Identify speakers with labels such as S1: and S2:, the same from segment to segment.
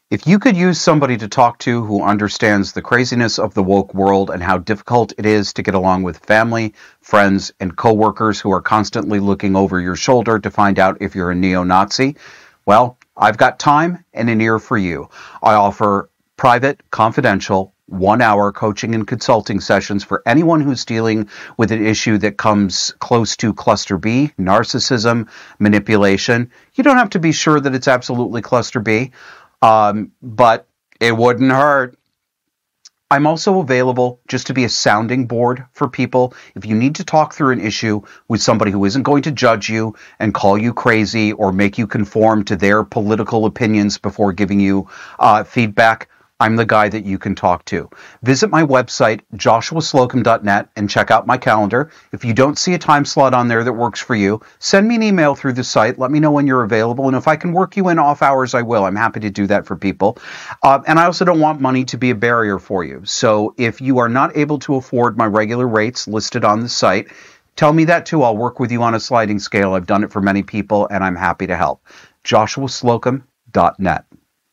S1: If you could use somebody to talk to who understands the craziness of the woke world and how difficult it is to get along with family, friends, and coworkers who are constantly looking over your shoulder to find out if you're a neo-Nazi, well, I've got time and an ear for you. I offer private, confidential, 1-hour coaching and consulting sessions for anyone who's dealing with an issue that comes close to cluster B, narcissism, manipulation. You don't have to be sure that it's absolutely cluster B. But it wouldn't hurt. I'm also available just to be a sounding board for people. If you need to talk through an issue with somebody who isn't going to judge you and call you crazy or make you conform to their political opinions before giving you feedback, I'm the guy that you can talk to. Visit my website, joshuaslocum.net, and check out my calendar. If you don't see a time slot on there that works for you, send me an email through the site. Let me know when you're available, and if I can work you in off hours, I will. I'm happy to do that for people. And I also don't want money to be a barrier for you. So if you are not able to afford my regular rates listed on the site, tell me that too. I'll work with you on a sliding scale. I've done it for many people, and I'm happy to help. joshuaslocum.net.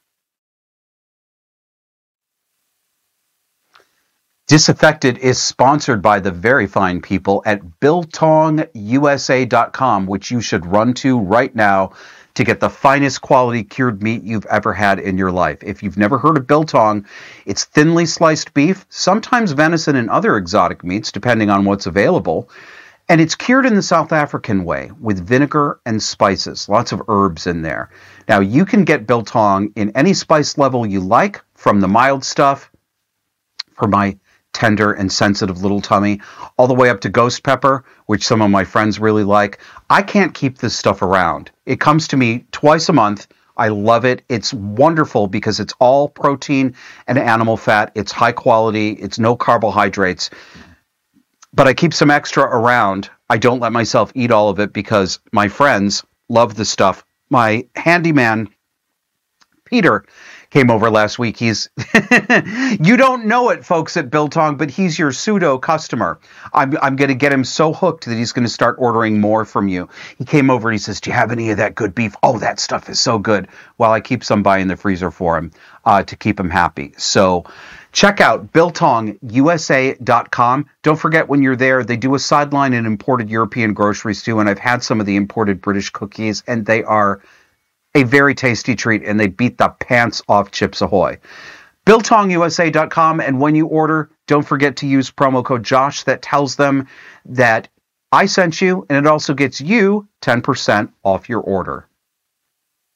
S1: Disaffected is sponsored by the very fine people at BiltongUSA.com, which you should run to right now to get the finest quality cured meat you've ever had in your life. If you've never heard of Biltong, it's thinly sliced beef, sometimes venison and other exotic meats, depending on what's available. And it's cured in the South African way with vinegar and spices, lots of herbs in there. Now, you can get Biltong in any spice level you like, from the mild stuff for my tender and sensitive little tummy, all the way up to ghost pepper, which some of my friends really like. I can't keep this stuff around. It comes to me twice a month. I love it. It's wonderful because it's all protein and animal fat. It's high quality. It's no carbohydrates. But I keep some extra around. I don't let myself eat all of it because my friends love the stuff. My handyman, Peter, came over last week. He's, you don't know it, folks at Biltong, but he's your pseudo customer. I'm going to get him so hooked that he's going to start ordering more from you. He came over and he says, "Do you have any of that good beef?" "Oh, that stuff is so good." Well, I keep some by in the freezer for him to keep him happy. So check out BiltongUSA.com. Don't forget, when you're there, they do a sideline in imported European groceries too, and I've had some of the imported British cookies, and they are a very tasty treat, and they beat the pants off Chips Ahoy. BiltongUSA.com, and when you order, don't forget to use promo code Josh. That tells them that I sent you, and it also gets you 10% off your order.